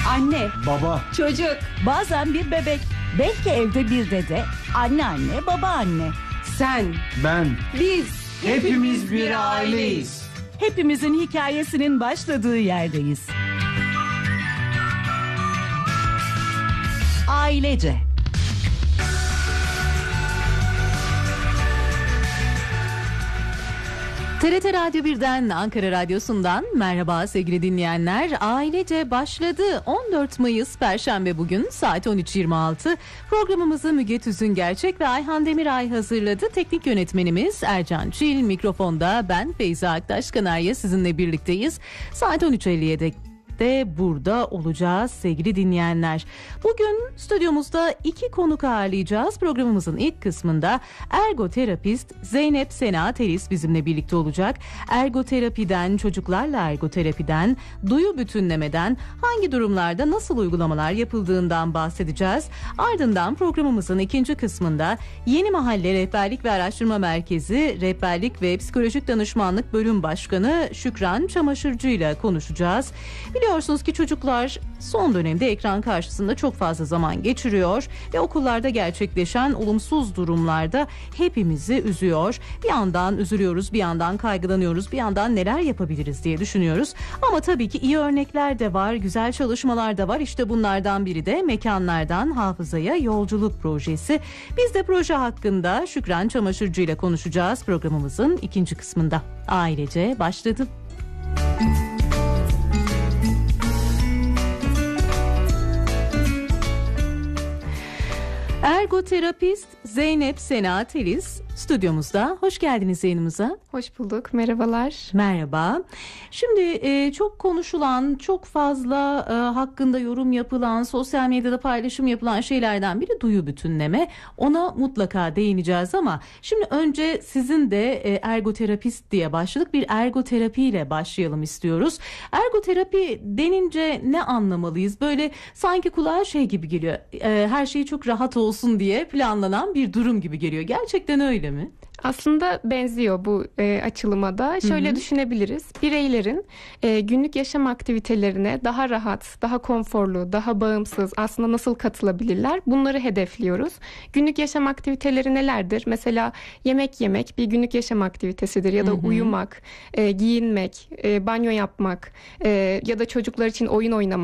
Anne, Baba, çocuk, Bazen bir bebek, belki evde bir dede, anneanne, babaanne. sen, ben, biz, hepimiz bir aileyiz. Hepimizin hikayesinin başladığı yerdeyiz. Ailece. TRT Radyo 1'den, Ankara Radyosu'ndan merhaba sevgili dinleyenler. Ailece başladı. 14 Mayıs Perşembe bugün saat 13.26. Programımızı Müge Tüzüngerçek ve Ayhan Demiray hazırladı. Teknik yönetmenimiz Ercan Çil, mikrofonda ben Feyza Aktaş Kanarya sizinle birlikteyiz. Saat 13.57'de burada olacağız sevgili dinleyenler. Bugün stüdyomuzda 2 konuk ağırlayacağız. Programımızın ilk kısmında ergoterapist Zeynep Sena Teris bizimle birlikte olacak. Ergoterapiden, çocuklarla ergoterapiden, duyu bütünlemeden hangi durumlarda nasıl uygulamalar yapıldığından bahsedeceğiz. Ardından programımızın ikinci kısmında Yeni Mahalle Rehberlik ve Araştırma Merkezi Rehberlik ve Psikolojik Danışmanlık Bölüm Başkanı Şükran Çamaşırcı ile konuşacağız. Biliyorsunuz ki çocuklar son dönemde ekran karşısında çok fazla zaman geçiriyor ve okullarda gerçekleşen olumsuz durumlarda hepimizi üzüyor. Bir yandan üzülüyoruz, bir yandan kaygılanıyoruz, bir yandan neler yapabiliriz diye düşünüyoruz. Ama tabii ki iyi örnekler de var, güzel çalışmalar da var. İşte bunlardan biri de Mekanlardan Hafızaya Yolculuk projesi. Biz de proje hakkında Şükran Çamaşırcı ile konuşacağız programımızın ikinci kısmında. Ailece başladı. Ergoterapist Zeynep Sena Teris stüdyomuzda. Hoş geldiniz yayınımıza. Hoş bulduk. Merhabalar. Merhaba. Şimdi çok konuşulan, çok fazla hakkında yorum yapılan, sosyal medyada paylaşım yapılan şeylerden biri duyu bütünleme. Ona mutlaka değineceğiz ama şimdi önce sizin de ergoterapist diye başladık. Bir ergoterapiyle başlayalım istiyoruz. Ergoterapi denince ne anlamalıyız? Böyle sanki kulağa şey gibi geliyor. Her şey çok rahat olsun diye planlanan bir durum gibi geliyor. Gerçekten öyle mi? Aslında benziyor bu açılıma da. Şöyle düşünebiliriz. Bireylerin günlük yaşam aktivitelerine daha rahat, daha konforlu, daha bağımsız aslında nasıl katılabilirler? Bunları hedefliyoruz. Günlük yaşam aktiviteleri nelerdir? Mesela yemek yemek bir günlük yaşam aktivitesidir ya da uyumak, giyinmek, banyo yapmak ya da çocuklar için oyun oynamak.